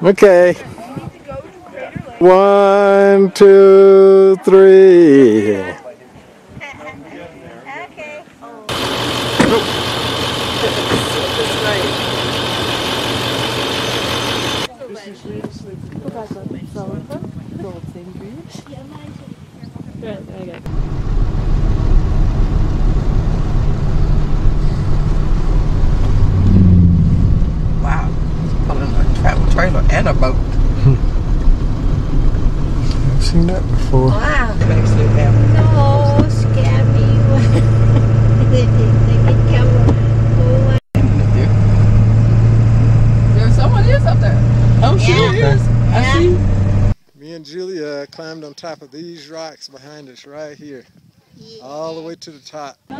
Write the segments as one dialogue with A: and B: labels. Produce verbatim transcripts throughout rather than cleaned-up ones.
A: Okay. One, two, three.
B: Okay.
C: Wow, pulling a travel trailer and a boat.
A: I've seen that before.
B: Wow.
C: They make slow down.
B: No, scare me. They can come.
C: There, someone is up there. Oh, she
B: Yeah.
C: is. I
B: Yeah.
C: see.
A: Me and Julia climbed on top of these rocks behind us right here. All the way to the top.
D: No,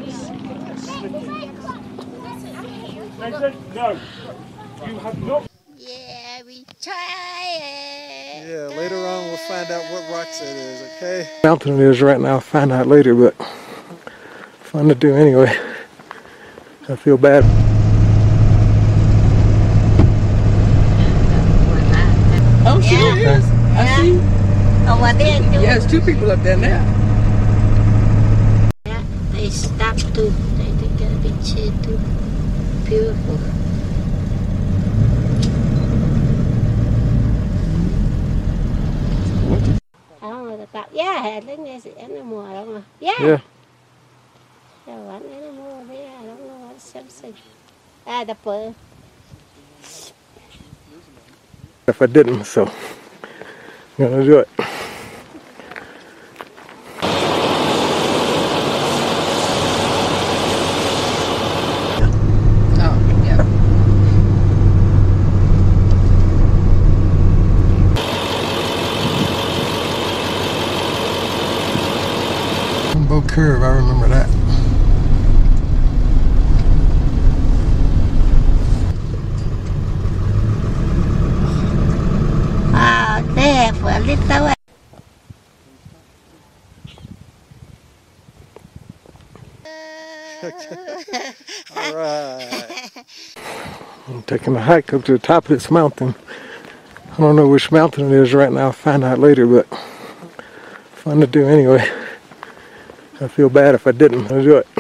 D: you have not.
B: Yeah, we try it.
A: Yeah, later on we'll find out what rocks it is, okay? Mountain it is right now, I'll find out later, but fun to do anyway. I feel bad.
C: Oh, she
B: Yeah.
C: is. I
B: Yeah.
C: see.
B: Over there too.
C: Yeah, there's two people up there now.
B: Yeah, they stop too. They take a picture too. Beautiful. Không rồi tập. Yeah, đến đây sẽ nó mùa đâu mà. Yeah.
A: Yeah.
B: Yeah, one animal there. I don't know what something. Ah, the pearl.
A: If I didn't, so I'm gonna do it.
C: Oh, yeah.
A: Rainbow Curve, I remember that.
B: Ah, there for a little while.
A: Alright. I'm taking a hike up to the top of this mountain. I don't know which mountain it is right now, I'll find out later, but fun to do anyway. I feel bad if I didn't. I'll do it.